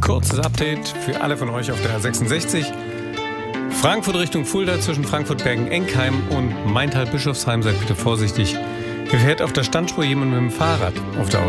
Kurzes Update für alle von euch auf der A66. Frankfurt Richtung Fulda zwischen Frankfurt-Bergen-Enkheim und Maintal-Bischofsheim. Seid bitte vorsichtig. Hier fährt auf der Standspur jemand mit dem Fahrrad auf der